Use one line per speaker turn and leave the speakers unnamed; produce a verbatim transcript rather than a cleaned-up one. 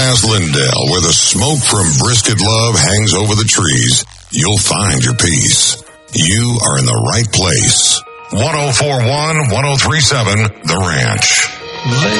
past Lindale, where the smoke from brisket love hangs over the trees, you'll find your peace. You are in the right place. one oh four one, one oh three seven, The Ranch.